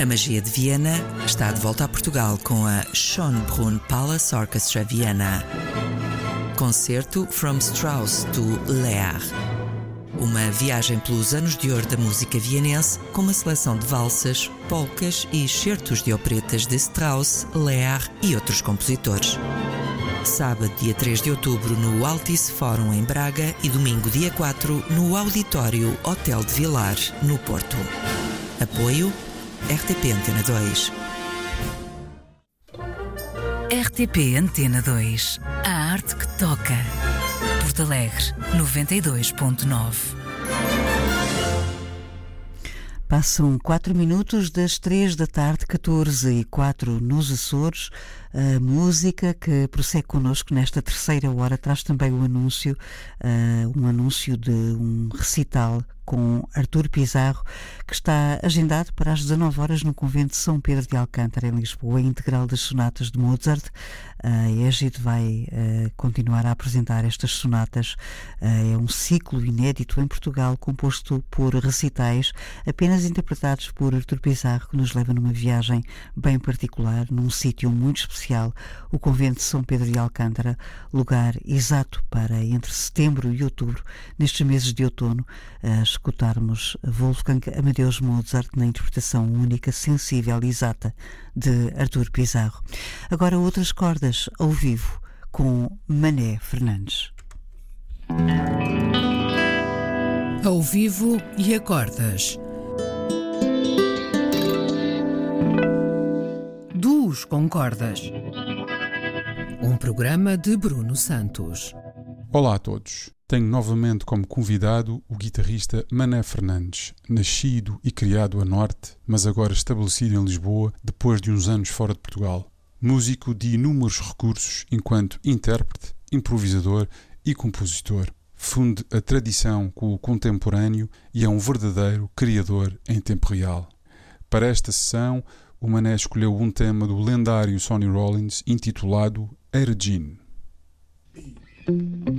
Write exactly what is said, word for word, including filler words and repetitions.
A magia de Viena está de volta a Portugal com a Schönbrunn Palace Orchestra Viena. Concerto From Strauss to Lear. Uma viagem pelos anos de ouro da música vienense com uma seleção de valsas, polcas e excertos de operetas de Strauss, Lear e outros compositores. Sábado, dia três de outubro, no Altice Fórum em Braga e domingo, dia quatro, no Auditório Hotel de Vilar, no Porto. Apoio R T P Antena dois. R T P Antena dois. A arte que toca. Porto Alegre, noventa e dois ponto nove. Passam quatro minutos das três da tarde, catorze e quatro nos Açores. A música que prossegue connosco nesta terceira hora traz também o anúncio, uh, um anúncio de um recital com Artur Pizarro, que está agendado para as dezanove horas no Convento de São Pedro de Alcântara, em Lisboa, integral das sonatas de Mozart. A Égide vai uh, continuar a apresentar estas sonatas. Uh, é um ciclo inédito em Portugal, composto por recitais apenas interpretados por Artur Pizarro, que nos leva numa viagem bem particular, num sítio muito especial, o Convento de São Pedro de Alcântara, lugar exato para, entre setembro e outubro, nestes meses de outono, uh, escutarmos Wolfgang Amadeus Mozart na interpretação única, sensível e exata de Artur Pizarro. Agora outras cordas ao vivo com Mané Fernandes. Ao vivo e a cordas. Duos com cordas. Um programa de Bruno Santos. Olá a todos. Tenho novamente como convidado o guitarrista Mané Fernandes, nascido e criado a Norte, mas agora estabelecido em Lisboa depois de uns anos fora de Portugal. Músico de inúmeros recursos enquanto intérprete, improvisador e compositor. Funde a tradição com o contemporâneo e é um verdadeiro criador em tempo real. Para esta sessão, o Mané escolheu um tema do lendário Sonny Rollins intitulado Air Gin.